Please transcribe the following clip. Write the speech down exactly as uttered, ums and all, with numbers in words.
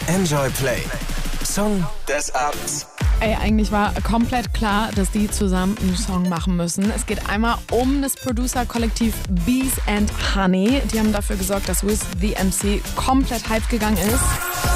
Enjoy Play. Song des Abends. Ey, eigentlich war komplett klar, dass die zusammen einen Song machen müssen. Es geht einmal um das Producer-Kollektiv Bees and Honey. Die haben dafür gesorgt, dass Wiz the M C komplett hyped gegangen ist.